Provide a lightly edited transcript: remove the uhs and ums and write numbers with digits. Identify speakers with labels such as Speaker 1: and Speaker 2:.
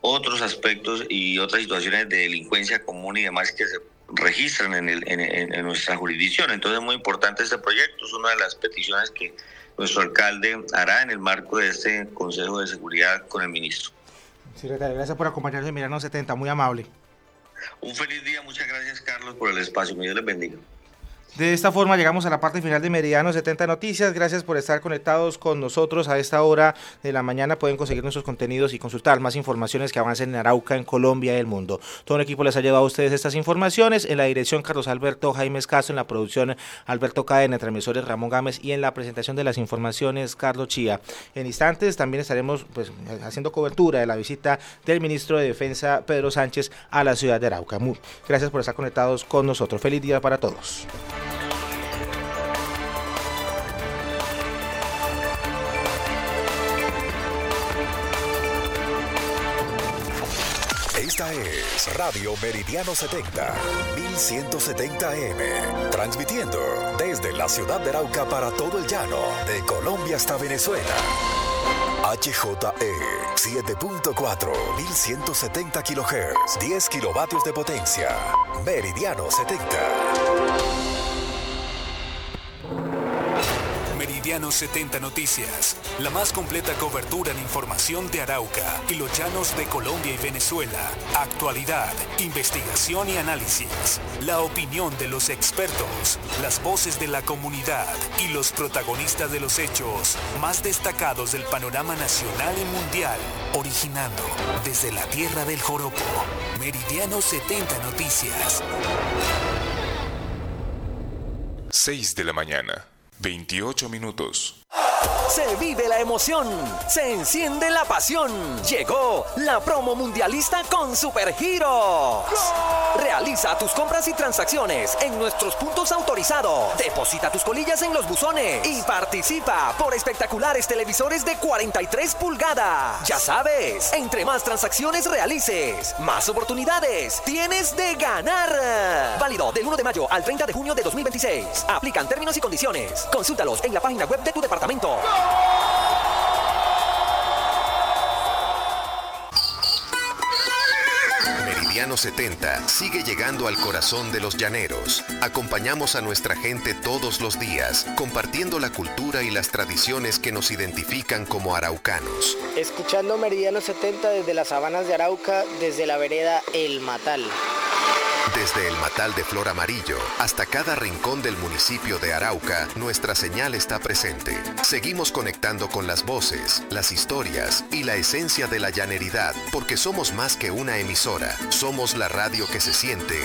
Speaker 1: otros aspectos y otras situaciones de delincuencia común y demás que se registran en nuestra jurisdicción. Entonces es muy importante este proyecto, es una de las peticiones que nuestro alcalde hará en el marco de este Consejo de Seguridad con el ministro.
Speaker 2: Secretario, gracias por acompañarnos en Meridiano 70, muy amable.
Speaker 1: Un feliz día, muchas gracias Carlos por el espacio, que Dios les bendiga.
Speaker 2: De esta forma llegamos a la parte final de Meridiano 70 Noticias. Gracias por estar conectados con nosotros a esta hora de la mañana. Pueden conseguir nuestros contenidos y consultar más informaciones que avancen en Arauca, en Colombia y el mundo. Todo el equipo les ha llevado a ustedes estas informaciones. En la dirección Carlos Alberto Jaimes Castro, en la producción Alberto Cadena, en transmisores Ramón Gámez y en la presentación de las informaciones Carlos Chía. En instantes también estaremos haciendo cobertura de la visita del ministro de Defensa Pedro Sánchez a la ciudad de Arauca. Gracias por estar conectados con nosotros. Feliz día para todos.
Speaker 3: Esta es Radio Meridiano 70, 1170 AM, transmitiendo desde la ciudad de Arauca para todo el llano, de Colombia hasta Venezuela. HJE 7.4, 1170 kHz, 10 kilovatios de potencia. Meridiano 70.
Speaker 4: Meridiano 70 Noticias, la más completa cobertura en información de Arauca y los llanos de Colombia y Venezuela. Actualidad, investigación y análisis. La opinión de los expertos, las voces de la comunidad y los protagonistas de los hechos más destacados del panorama nacional y mundial. Originando desde la tierra del joropo. Meridiano 70 Noticias.
Speaker 5: 6 de la mañana. 28 minutos.
Speaker 6: Se vive la emoción, se enciende la pasión. Llegó la promo mundialista con Supergiro. Realiza tus compras y transacciones en nuestros puntos autorizados. Deposita tus colillas en los buzones y participa por espectaculares televisores de 43 pulgadas. Ya sabes, entre más transacciones realices, más oportunidades tienes de ganar. Válido del 1 de mayo al 30 de junio de 2026. Aplican términos y condiciones. Consúltalos en la página web de tu departamento.
Speaker 7: Meridiano 70 sigue llegando al corazón de los llaneros. Acompañamos a nuestra gente todos los días, compartiendo la cultura y las tradiciones que nos identifican como araucanos.
Speaker 8: Escuchando Meridiano 70 desde las sabanas de Arauca, desde la vereda El Matal.
Speaker 7: Desde el Matal de Flor Amarillo hasta cada rincón del municipio de Arauca, nuestra señal está presente. Seguimos conectando con las voces, las historias y la esencia de la llaneridad, porque somos más que una emisora. Somos la radio que se siente